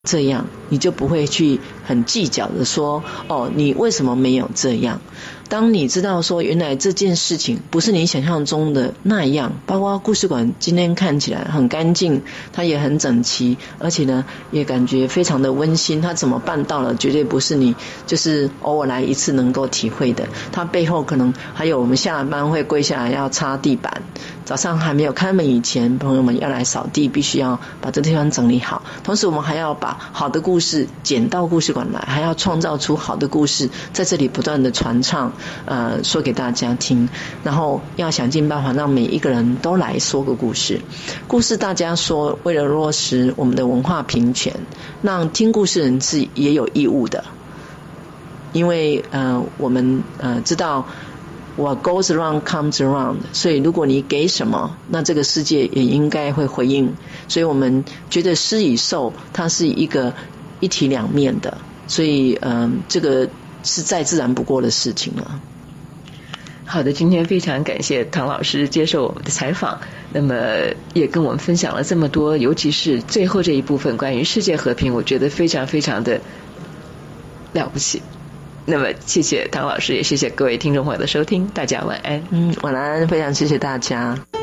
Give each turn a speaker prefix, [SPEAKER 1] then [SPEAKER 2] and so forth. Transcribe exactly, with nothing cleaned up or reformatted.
[SPEAKER 1] 这样，你就不会去很计较的说，哦，你为什么没有这样？当你知道说原来这件事情不是你想象中的那样，包括故事馆今天看起来很干净，它也很整齐，而且呢也感觉非常的温馨，它怎么办到了绝对不是你就是偶尔来一次能够体会的，它背后可能还有我们下班会跪下来要擦地板，早上还没有开门以前朋友们要来扫地，必须要把这地方整理好，同时我们还要把好的故事捡到故事馆来，还要创造出好的故事在这里不断的传唱，呃，说给大家听，然后要想尽办法让每一个人都来说个故事。故事大家说，为了落实我们的文化平权，让听故事人是也有义务的，因为呃我们呃知道What goes around comes around， 所以如果你给什么，那这个世界也应该会回应。所以我们觉得施与受它是一个一体两面的，所以嗯、呃，这个是再自然不过的事情了。
[SPEAKER 2] 好的，今天非常感谢唐老师接受我们的采访，那么也跟我们分享了这么多，尤其是最后这一部分关于世界和平，我觉得非常非常的了不起。那么谢谢唐老师，也谢谢各位听众朋友的收听，大家晚安。
[SPEAKER 1] 嗯，晚安，非常谢谢大家。